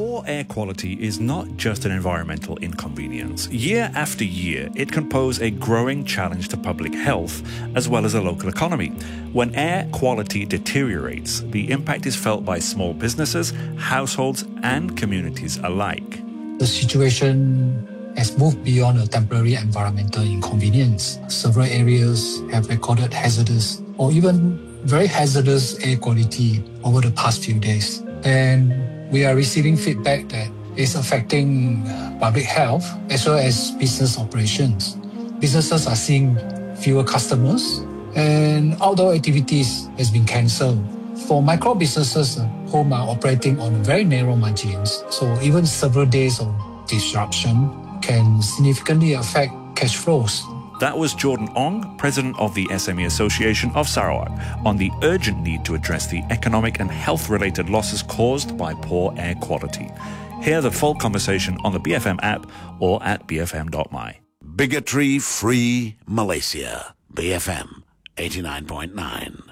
Poor air quality is not just an environmental inconvenience. Year after year, it can pose a growing challenge to public health as well as the local economy. When air quality deteriorates, the impact is felt by small businesses, households, and communities alike. The situation has moved beyond a temporary environmental inconvenience. Several areas have recorded hazardous or even very hazardous air quality over the past few days. And we are receiving feedback that it's affecting public health as well as business operations. Businesses are seeing fewer customers and outdoor activities has been cancelled. For micro businesses, whom are operating on very narrow margins, so even several days of disruption can significantly affect cash flows. That was Jordan Ong, president of the SME Association of Sarawak, on the urgent need to address the economic and health-related losses caused by poor air quality. Hear the full conversation on the BFM app or at bfm.my. Bigotry-free Malaysia. BFM 89.9.